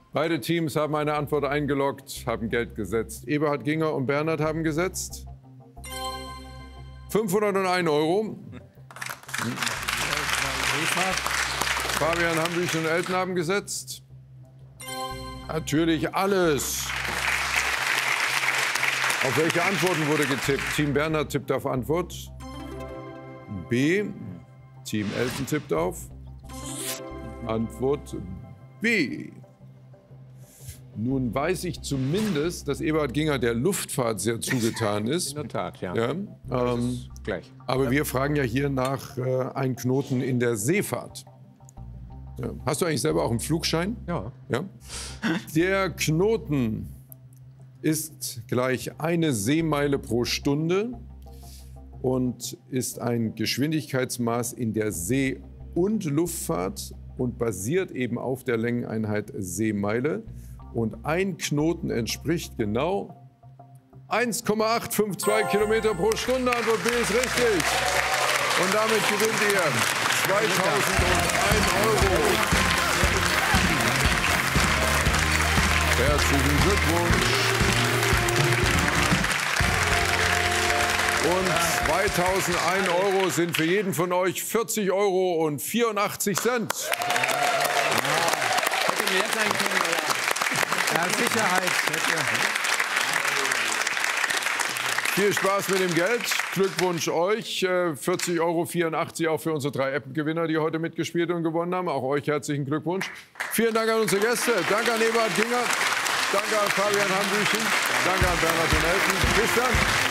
Beide Teams haben eine Antwort eingeloggt, haben Geld gesetzt. Eberhard Ginger und Bernhard haben gesetzt 501 €. Fabian Hambüch und Elton haben gesetzt. Natürlich alles. Auf welche Antworten wurde getippt? Team Bernhard tippt auf Antwort B. Team Elton tippt auf Antwort B. Nun weiß ich zumindest, dass Eberhard Ginger der Luftfahrt sehr zugetan ist. In der Tat, ja. Gleich. Aber wir fragen ja hier nach einem Knoten in der Seefahrt. Ja. Hast du eigentlich selber auch einen Flugschein? Ja. Der Knoten ist gleich 1 Seemeile pro Stunde und ist ein Geschwindigkeitsmaß in der See- und Luftfahrt und basiert eben auf der Längeneinheit Seemeile. Und ein Knoten entspricht genau 1,852 Kilometer pro Stunde. Antwort B ist richtig. Und damit gewinnt ihr 2001 €. Herzlichen Glückwunsch. Und 2001 € sind für jeden von euch 40,84 €. Hätte mir jetzt sagen können, oder? Ja, Sicherheit. Viel Spaß mit dem Geld. Glückwunsch euch. 40,84 € auch für unsere 3 App-Gewinner, die heute mitgespielt und gewonnen haben. Auch euch herzlichen Glückwunsch. Vielen Dank an unsere Gäste. Danke an Eberhard Ginger. Danke an Fabian Hambüchen. Danke an Bernhard und Elton. Bis dann.